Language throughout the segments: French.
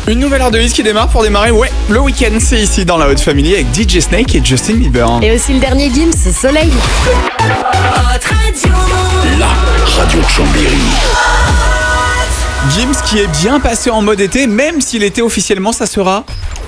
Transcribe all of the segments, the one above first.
Une nouvelle heure de hits qui démarre pour démarrer, le week-end, c'est ici dans la Hot Family avec DJ Snake et Justin Bieber. Et aussi le dernier Gims, Soleil. La radio de Chambéry. Gims qui est bien passé en mode été, même si l'été officiellement ça sera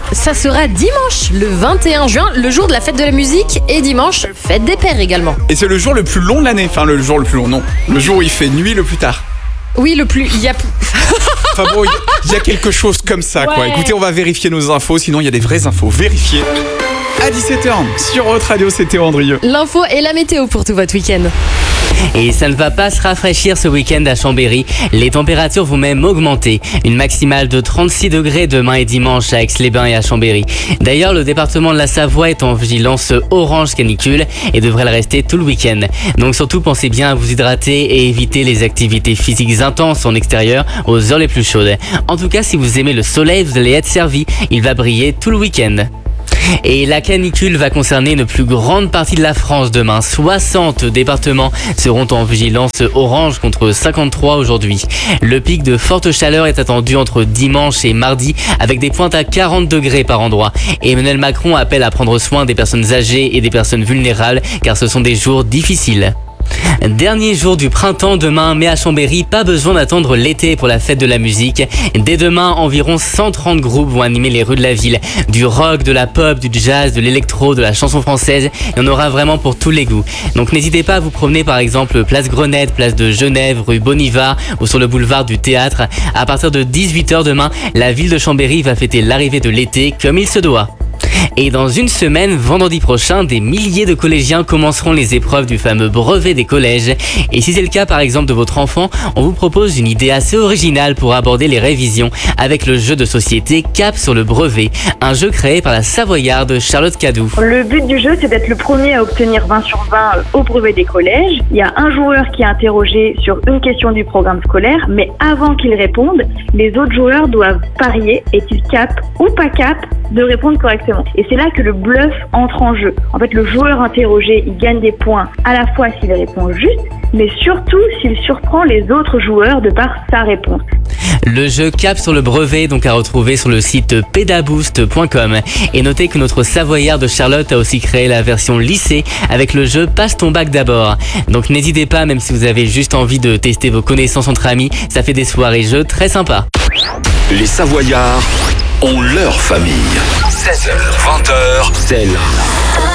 dimanche, le 21 juin, le jour de la fête de la musique, et dimanche, fête des pères également. Et c'est le jour le plus long de l'année, enfin le jour le plus long, non, le jour où il fait nuit le plus tard. Oui, il y a... Enfin bon, il y a quelque chose comme ça, quoi. Ouais. Écoutez, on va vérifier nos infos, sinon il y a des vraies infos. Vérifiez. À 17h, sur Hot Radio, c'était Andrieux. L'info et la météo pour tout votre week-end. Et ça ne va pas se rafraîchir ce week-end à Chambéry. Les températures vont même augmenter. Une maximale de 36 degrés demain et dimanche à Aix-les-Bains et à Chambéry. D'ailleurs, le département de la Savoie est en vigilance orange canicule et devrait le rester tout le week-end. Donc surtout, pensez bien à vous hydrater et éviter les activités physiques intenses en extérieur aux heures les plus chaudes. En tout cas, si vous aimez le soleil, vous allez être servi. Il va briller tout le week-end. Et la canicule va concerner une plus grande partie de la France demain. 60 départements seront en vigilance orange contre 53 aujourd'hui. Le pic de forte chaleur est attendu entre dimanche et mardi avec des pointes à 40 degrés par endroit. Et Emmanuel Macron appelle à prendre soin des personnes âgées et des personnes vulnérables car ce sont des jours difficiles. Dernier jour du printemps demain, mais à Chambéry, pas besoin d'attendre l'été pour la fête de la musique. Dès demain, environ 130 groupes vont animer les rues de la ville. Du rock, de la pop, du jazz, de l'électro, de la chanson française. Il y en aura vraiment pour tous les goûts. Donc n'hésitez pas à vous promener par exemple place Grenette, place de Genève, rue Bonnivard ou sur le boulevard du Théâtre. À partir de 18h demain, la ville de Chambéry va fêter l'arrivée de l'été comme il se doit. Et dans une semaine, vendredi prochain, des milliers de collégiens commenceront les épreuves du fameux brevet des collèges. Et si c'est le cas par exemple de votre enfant, on vous propose une idée assez originale pour aborder les révisions avec le jeu de société Cap sur le brevet, un jeu créé par la Savoyarde Charlotte Cadou. Le but du jeu, c'est d'être le premier à obtenir 20 sur 20 au brevet des collèges. Il y a un joueur qui est interrogé sur une question du programme scolaire, mais avant qu'il réponde, les autres joueurs doivent parier, est-il cap ou pas cap de répondre correctement. Et c'est là que le bluff entre en jeu. En fait, le joueur interrogé, il gagne des points à la fois s'il répond juste, mais surtout s'il surprend les autres joueurs de par sa réponse. Le jeu Cap sur le brevet, donc à retrouver sur le site pedaboost.com. Et notez que notre Savoyarde Charlotte a aussi créé la version lycée avec le jeu Passe ton bac d'abord. Donc n'hésitez pas, même si vous avez juste envie de tester vos connaissances entre amis, ça fait des soirées jeux très sympas. Les Savoyards ont leur famille. 16h, 20h, c'est la